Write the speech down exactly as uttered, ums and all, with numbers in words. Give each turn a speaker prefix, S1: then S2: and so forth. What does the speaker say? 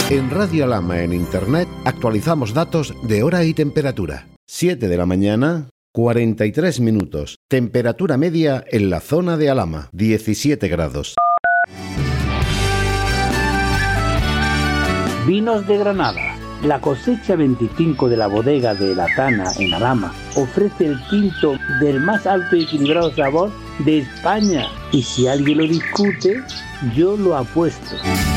S1: En Radio Alhama en Internet actualizamos datos de hora y temperatura. siete de la mañana, cuarenta y tres minutos. Temperatura media en la zona de Alhama, diecisiete grados.
S2: Vinos de Granada. La cosecha veinticinco de la bodega de La Tana en Alhama ofrece el tinto del más alto y equilibrado sabor de España. Y si alguien lo discute, yo lo apuesto.